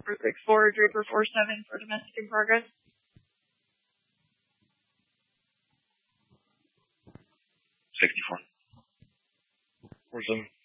464, Draper 47 for domestic in progress. 64. 47.